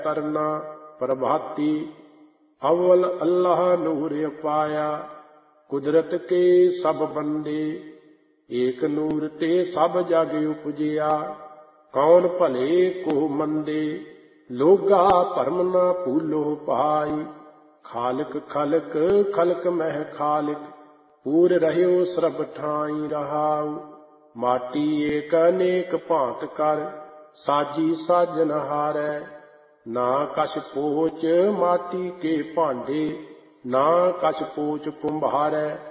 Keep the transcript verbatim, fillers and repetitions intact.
करना प्रभाती। अव्वल अल्लाह नूर अपाया, कुदरत के सब बंदे। एक नूर ते सब जग उपजिया, कौन भले को मंदे। लोगा भरम न भूलो भाई, खालिक खलक खलक मह खालिक। पूर रह्यो सरब ठाई रहाऊ, माटी एक अनेक भांत कर। साजी साजन हारै, ना कछ पोच माटी के भांडे। ना कछ पोच कुम्हारै,